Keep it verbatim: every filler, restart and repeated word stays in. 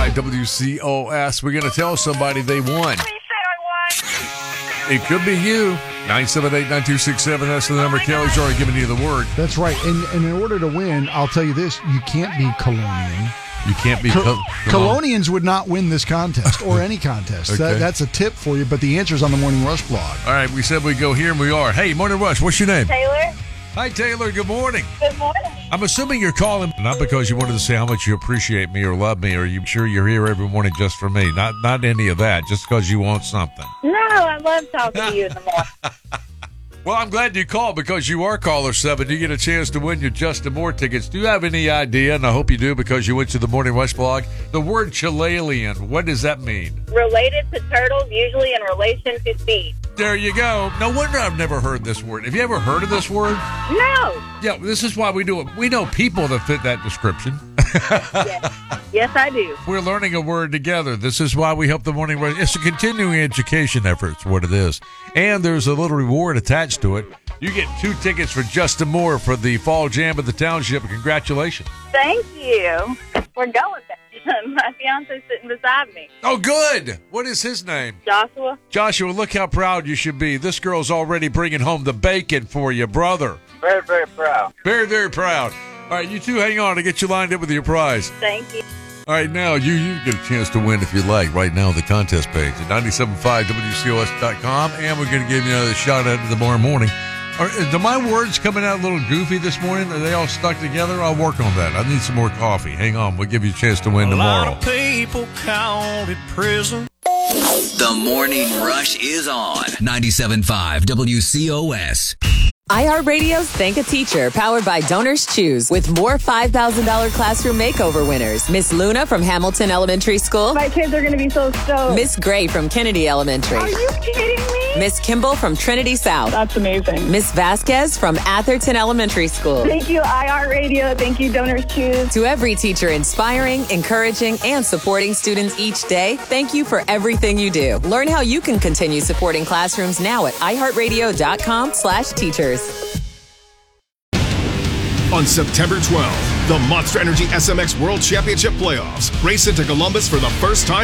five W C O S. We're going to tell somebody they won. Please say I won. It could be you. nine seven eight, nine two six seven. That's the number. Oh Kelly's already given you the word. That's right. And, and in order to win, I'll tell you this, you can't be Colonian. You can't be... Co- Col- Colonians would not win this contest or any contest. Okay. That, that's a tip for you, but the answer's on the Morning Rush blog. All right, we said we'd go here, and we are. Hey, Morning Rush, what's your name? Taylor, Hi, Taylor. Good morning. good morning. I'm assuming you're calling not because you wanted to say how much you appreciate me or love me, or you sure you're here every morning just for me. Not not any of that, just because you want something. No, I love talking to you in the morning. Well, I'm glad you called because you are caller seven. You get a chance to win your Justin Moore tickets. Do you have any idea, and I hope you do because you went to the Morning Rush blog, the word Chilean, what does that mean? Related to turtles, usually in relation to speed. There you go. No wonder I've never heard this word. Have you ever heard of this word? No. Yeah, this is why we do it. We know people that fit that description. Yes. Yes, I do. We're learning a word together. This is why we help the Morning Rush. It's a continuing education effort. It's what it is. And there's a little reward attached to it. You get two tickets for Justin Moore for the Fall Jam of the Township. Congratulations. Thank you. We're going there. My fiance's sitting beside me. Oh, good. What is his name? Joshua. Joshua, look how proud you should be. This girl's already bringing home the bacon for you, brother. Very, very proud. Very, very proud. All right, you two hang on to get you lined up with your prize. Thank you. All right, now you, you get a chance to win if you like right now on the contest page at nine seven five W C O S dot com, and we're going to give you another shot at it tomorrow morning. Are, are my words coming out a little goofy this morning? Are they all stuck together? I'll work on that. I need some more coffee. Hang on. We'll give you a chance to win tomorrow. A lot of people call it prison. The Morning Rush is on ninety-seven point five W C O S. iHeartRadio's Thank a Teacher, powered by Donors Choose, with more five thousand dollars classroom makeover winners. Miss Luna from Hamilton Elementary School. My kids are going to be so stoked. Miss Gray from Kennedy Elementary. Are you kidding me? Miss Kimball from Trinity South. That's amazing. Miss Vasquez from Atherton Elementary School. Thank you, iHeartRadio. Thank you, Donors Choose. To every teacher inspiring, encouraging, and supporting students each day, thank you for everything you do. Learn how you can continue supporting classrooms now at iHeartRadio.com slash teachers. On September twelfth, the Monster Energy S M X World Championship Playoffs race into Columbus for the first time